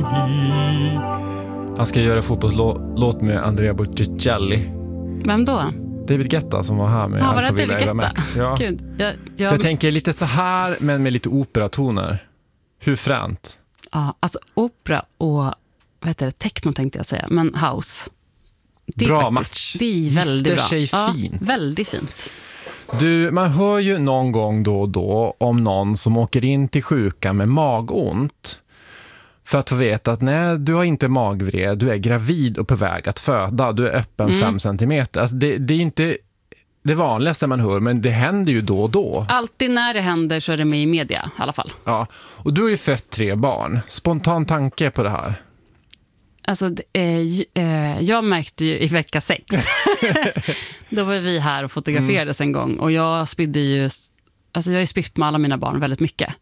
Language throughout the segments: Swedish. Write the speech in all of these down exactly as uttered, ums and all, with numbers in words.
Han ska göra fotbollslåt med Andrea Bocelli. Vem då? David Guetta som var här med ja, Alfa Villa Eva Max. Ja. Gud, jag, jag... Så jag tänker lite så här, men med lite operatoner. Hur fränt? Ja, alltså opera och vad heter det, techno tänkte jag säga, men house. Det är bra faktiskt, match. Det är väldigt bra. Sig ja, fint. Väldigt fint. Du, man hör ju någon gång då och då om någon som åker in till sjukan med magont. För att få veta att nej, du har inte magvred, du är gravid och på väg att föda, du är öppen mm. fem centimeter. Alltså det, det är inte det vanligaste man hör, men det händer ju då och då. Alltid när det händer så är det med i media i alla fall. Ja, och du har ju fött tre barn. Spontan tanke på det här? Alltså, eh, jag märkte ju i vecka sex. Då var vi här och fotograferades mm. en gång. Och jag spydde ju, alltså jag har ju spytt med alla mina barn väldigt mycket.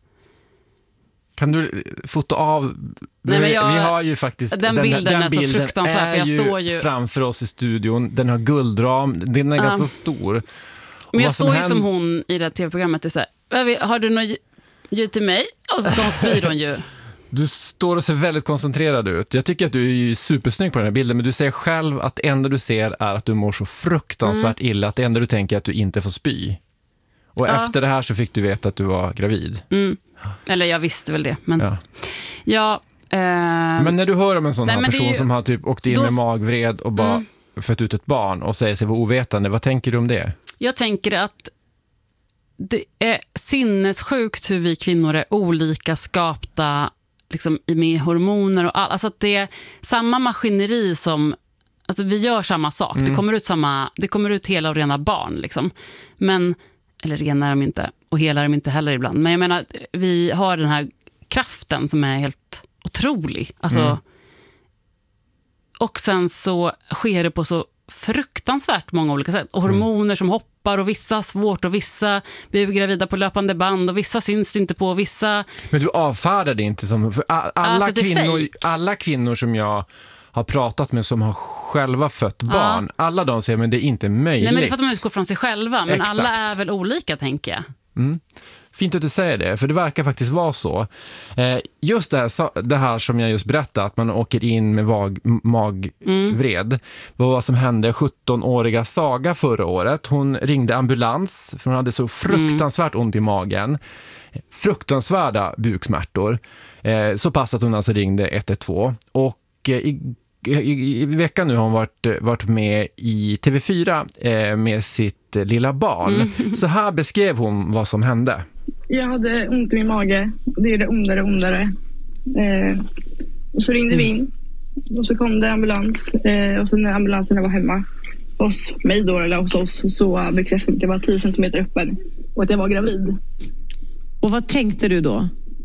Kan du fota av... Nej, men jag, vi har ju faktiskt... Den bilden den, den är bilden så fruktansvärd. Är för jag står ju framför oss i studion. Den har guldram. Den är uh. ganska stor. Och men jag står ju händer... som hon i det här tv-programmet. Det är så här, har du något ljud till mig? Och så ska hon spyr ju. Du står och ser väldigt koncentrerad ut. Jag tycker att du är ju supersnygg på den här bilden, men du säger själv att det enda du ser är att du mår så fruktansvärt mm. illa, att det enda du tänker är att du inte får spy. Och ja. Efter det här så fick du veta att du var gravid. Mm. Eller jag visste väl det. Men, ja. Ja, eh... men när du hör om en sån Nej, här person ju... som har typ åkt in då... med magvred och bara mm. fött ut ett barn och säger sig vara ovetande, vad tänker du om det? Jag tänker att det är sinnessjukt hur vi kvinnor är olika skapta liksom med hormoner och all, alltså att det är samma maskineri som, alltså vi gör samma sak. Mm. Det kommer ut samma, det kommer ut hela och rena barn liksom. Men eller rena är de inte och hela är de inte heller ibland. Men jag menar, vi har den här kraften som är helt otrolig. Alltså mm. och sen så sker det på så fruktansvärt många olika sätt. Och hormoner mm. som hoppar och vissa har svårt och vissa blir gravida på löpande band och vissa syns inte på, vissa... Men du avfärdar det inte som... För alla, alltså, kvinnor, alla kvinnor som jag har pratat med som har själva fött barn, ja. Alla de säger men det är inte möjligt. Nej, men det är för att de utgår från sig själva. Men exakt. Alla är väl olika, tänker jag. Mm. Fint att du säger det, för det verkar faktiskt vara så. Eh, just det här, det här som jag just berättade, att man åker in med vag, magvred. Mm. Vad som hände sjuttonåriga Saga förra året. Hon ringde ambulans för hon hade så fruktansvärt ont i magen. Fruktansvärda buksmärtor. Eh, så pass att hon alltså ringde ett ett två. Och eh, i I, i veckan nu har hon varit, varit med i T V fyra eh, med sitt eh, lilla barn. Mm. Så här beskrev hon vad som hände. Jag hade ont i min mage. Det gjorde ondare och ondare. Eh, och så ringde mm. vi in. Och så kom det ambulans. Eh, och så när ambulansen var hemma hos mig då, eller hos oss, så bekräftade att jag var tio centimeter öppen och att jag var gravid. Och vad tänkte du då?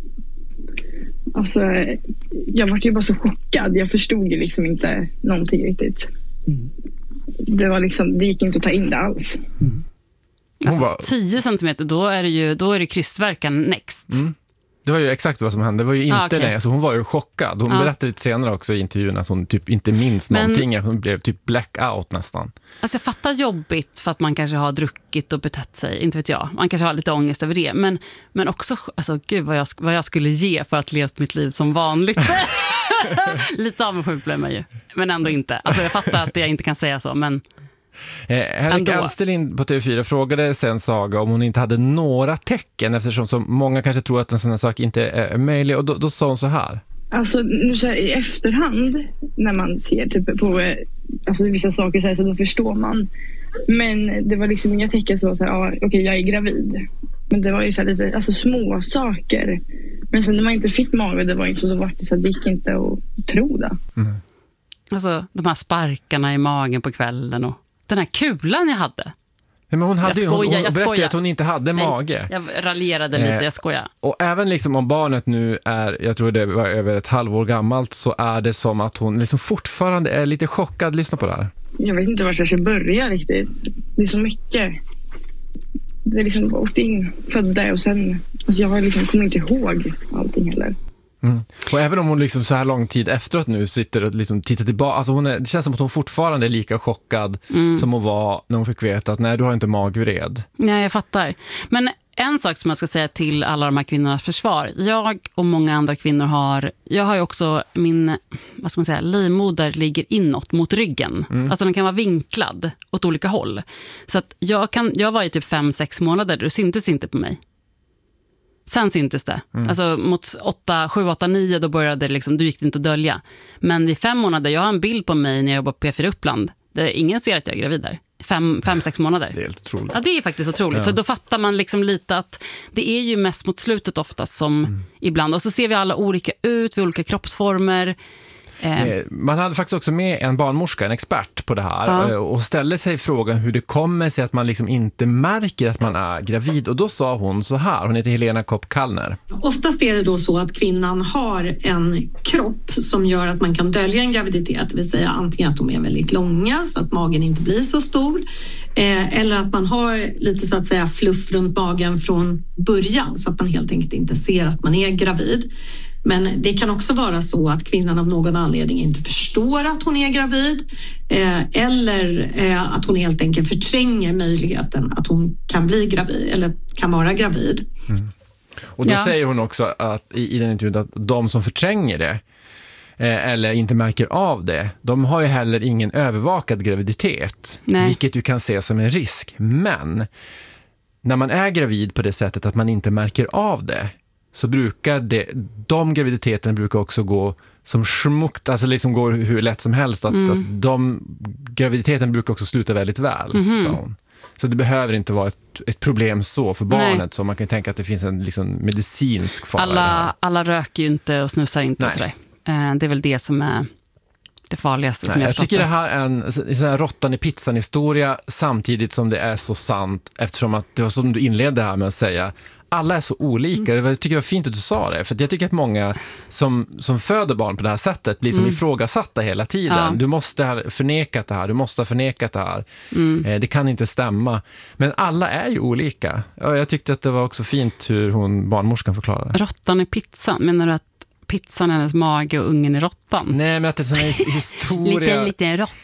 Alltså, jag var ju bara så chockad. Jag förstod ju liksom inte någonting riktigt. Mm. Det var liksom, det gick inte att ta in det alls. Mm. Alltså, var... tio centimeter, då är det ju då är det krystverkan next. Mm. Det var ju exakt vad som hände. Det var ju inte ah, okay. det. Alltså, hon var ju chockad. Hon ah. berättade lite senare också i intervjun att hon typ inte minns Men... någonting. Hon blev typ blackout nästan. Alltså jag fattar jobbigt för att man kanske har druckit och betett sig. Inte vet jag. Man kanske har lite ångest över det. Men, men också, alltså gud vad jag, vad jag skulle ge för att leva mitt liv som vanligt. Lite avundsjuk blev man ju. Men ändå inte. Alltså jag fattar att jag inte kan säga så, men... Eh, Henrik Alsterlind på T V fyra frågade sen Saga om hon inte hade några tecken, eftersom så många kanske tror att en sån här sak inte är möjlig, och då, då sa hon så här. Alltså nu så här, i efterhand när man ser typ på alltså, vissa saker så, här, så då förstår man, men det var liksom inga tecken som var så här, ja, okej, jag är gravid, men det var ju så här lite alltså, små saker, men sen när man inte fick mage, det var inte så, då var det så här, det gick inte att tro det. Mm. Alltså de här sparkarna i magen på kvällen och den här kulan jag hade. Ja, men hon hade jag ju, hon, skojar, hon jag berättade skojar. att hon inte hade Nej, mage. Jag raljerade lite, eh, jag skojar. Och även liksom om barnet nu är, jag tror det var över ett halvår gammalt, så är det som att hon liksom fortfarande är lite chockad. Lyssna på det här. Jag vet inte var jag ska börja riktigt. Det är så mycket. Det är liksom åkt in, födda och sen, alltså jag har liksom kommit inte ihåg allting heller. Mm. Och även om hon liksom så här lång tid efteråt nu sitter och liksom tittar tillbaka, alltså hon är, det känns som att hon fortfarande är lika chockad mm. som hon var när hon fick veta att nej, du har inte magvred. Ja, jag fattar. Men en sak som jag ska säga till alla de här kvinnornas försvar. Jag och många andra kvinnor har, jag har ju också min, vad ska man säga, livmoder ligger inåt mot ryggen. Mm. Alltså den kan vara vinklad åt olika håll. Så att jag, kan, jag var i typ fem, sex månader, det syntes inte på mig. Sen syntes det. Mm. Alltså mot åtta, sju, åtta, nio då började det liksom, då gick det inte att dölja. Men vid fem månader, jag har en bild på mig när jag jobbar på P fyra Uppland. Där ingen ser att jag är gravid där. Fem, fem, sex månader. Det är helt otroligt. Ja, det är faktiskt otroligt. Ja. Så då fattar man liksom lite att det är ju mest mot slutet oftast som mm. ibland. Och så ser vi alla olika ut, vi har olika kroppsformer. Man hade faktiskt också med en barnmorska, en expert på det här ja. och ställde sig frågan hur det kommer sig att man liksom inte märker att man är gravid. Och då sa hon så här, hon heter Helena Kopp-Kallner. Oftast är det då så att kvinnan har en kropp som gör att man kan dölja en graviditet. Det vill säga antingen att de är väldigt långa så att magen inte blir så stor. Eh, eller att man har lite så att säga fluff runt magen från början så att man helt enkelt inte ser att man är gravid. Men det kan också vara så att kvinnan av någon anledning inte förstår att hon är gravid eh, eller eh, att hon helt enkelt förtränger möjligheten att hon kan bli gravid eller kan vara gravid. Mm. Och då ja. säger hon också att i, i den intervjun att de som förtränger det eh, eller inte märker av det, de har ju heller ingen övervakad graviditet. Nej. Vilket du kan se som en risk. Men när man är gravid på det sättet att man inte märker av det, så brukar det, de graviditeterna brukar också gå som smukt, alltså liksom går hur lätt som helst. Att, mm. att de graviditeten brukar också sluta väldigt väl, mm-hmm. sa hon. Så det behöver inte vara ett, ett problem så för barnet. Nej. Så man kan tänka att det finns en liksom medicinsk fara. Alla, alla röker ju inte och snusar inte och sådär. Det är väl det som är det farligaste. Nej, som jag, jag tycker det här är en, en sån här råttan i pizzan historia samtidigt som det är så sant, eftersom att det var som du inledde här med att säga alla är så olika. Mm. Jag tycker det var fint att du sa det. För jag tycker att många som, som föder barn på det här sättet blir som mm. ifrågasatta hela tiden. Ja. Du måste ha förnekat det här. Du måste ha förnekat det här. Mm. Eh, det kan inte stämma. Men alla är ju olika. Ja, jag tyckte att det var också fint hur hon, barnmorskan förklarade. Råttan i pizzan. Menar du att pizzan är hennes mage och ungen i råttan? Nej, men att det är sån här historia. lite, lite råtta.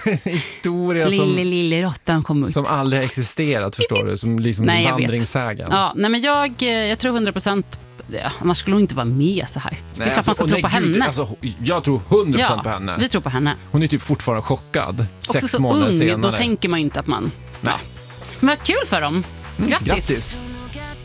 historia som, lille, lille råttan kom ut. Som aldrig har existerat, förstår du. Som liksom nej, en vandringssägen. Ja, nej, men jag, jag tror hundra procent, annars skulle hon inte vara med så här. Nej, det är klart alltså, man ska tro nej, på Gud, henne. Alltså, jag tror hundra procent ja, på henne. Vi tror på henne. Hon är typ fortfarande chockad. Också sex så månader ung, senare. Då tänker man ju inte att man... Nej. Ja. Men kul för dem. Grattis. Mm, grattis.